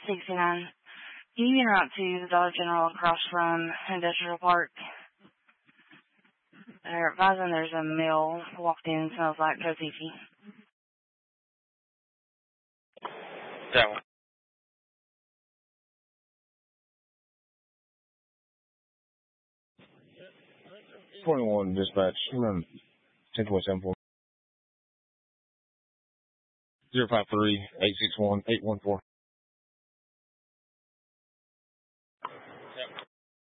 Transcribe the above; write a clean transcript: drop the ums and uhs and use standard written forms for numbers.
69. You can route to the Dollar General across from Industrial Park. They're advising there's a male walked in, smells like Kotifi. That one. 21 dispatch, run 10.74. 053-861-814.